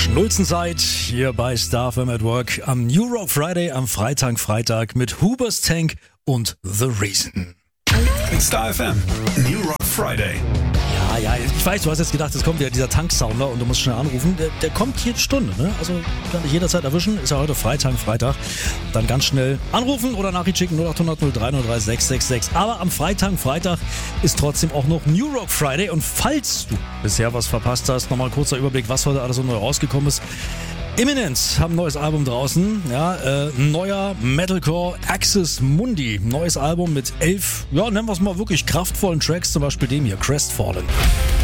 Schnulzenzeit hier bei Star FM at Work am New Rock Friday am Freitag mit Hubers Tank und The Reason. Star FM, New Rock Friday. Ja, ich weiß, du hast jetzt gedacht, es kommt wieder dieser Tanksounder und du musst schnell anrufen. Der kommt jede Stunde, ne? Also kann dich jederzeit erwischen. Ist ja heute Freitag. Dann ganz schnell anrufen oder Nachricht schicken 0800 030 666. Aber am Freitag ist trotzdem auch noch New Rock Friday. Und falls du bisher was verpasst hast, nochmal ein kurzer Überblick, was heute alles so neu rausgekommen ist. Eminence haben ein neues Album draußen, neuer Metalcore Axis Mundi, neues Album mit 11, nennen wir es mal wirklich kraftvollen Tracks, zum Beispiel dem hier, Crestfallen.